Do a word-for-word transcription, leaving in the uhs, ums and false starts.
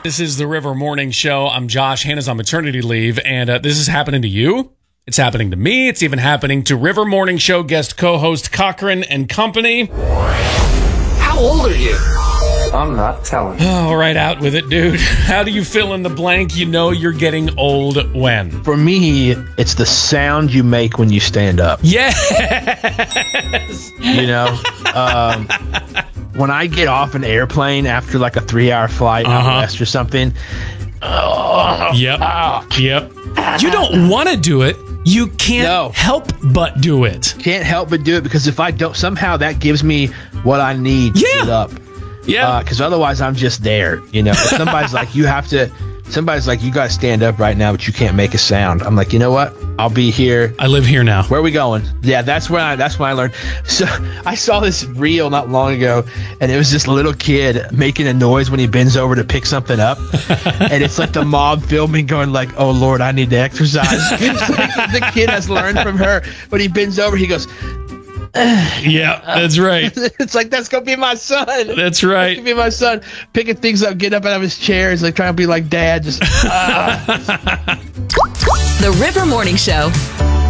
This is the River Morning Show. I'm Josh. Hannah's on maternity leave, and uh, this is happening to you. It's happening to me. It's even happening to River Morning Show guest co-host Cochran and Company. How old are you? I'm not telling you. All right, out with it, dude. How do you fill in the blank? You know you're getting old when? For me, it's the sound you make when you stand up. Yes! You know? Um, when I get off an airplane after like a three-hour flight Uh-huh. out west or something, oh, Yep. oh, Yep. You don't want to do it. You can't No. help but do it. can't help but do it because if I don't, somehow that gives me what I need to Yeah. get up. Yeah. Because otherwise, I'm just there. You know, if somebody's like, you have to. Somebody's like, you got to stand up right now, but you can't make a sound. I'm like, you know what? I'll be here. I live here now. Where are we going? Yeah, that's when I that's when I learned. So I saw this reel not long ago, and it was this little kid making a noise when he bends over to pick something up, and it's like the mom filming, going like, "Oh Lord, I need to exercise." It's like the kid has learned from her. When he bends over, he goes, Yeah, that's right. "It's like that's gonna be my son." That's That's right. gonna be my son picking things up, getting up out of his chair. He's like trying to be like dad. Just. Uh. The River Morning Show.